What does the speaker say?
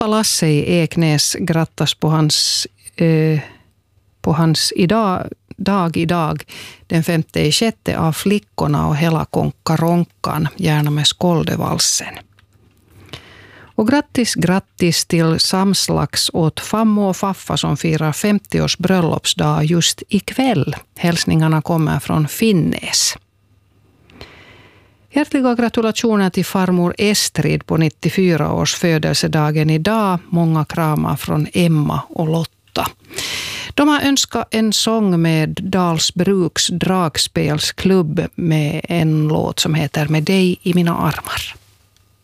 Pappa Lasse i Eknäs grattas på hans dag idag, den 5/6 av flickorna och hela konkaronkan, gärna med Skåldevalsen. Och grattis till samslags åt fammo och faffa som firar 50-års bröllopsdag just ikväll. Hälsningarna kommer från Finnäs. Hjärtliga gratulationer till farmor Estrid på 94 års födelsedagen idag. Många kramar från Emma och Lotta. De har önskat en sång med Dalsbruks dragspelsklubb med en låt som heter Med dig i mina armar.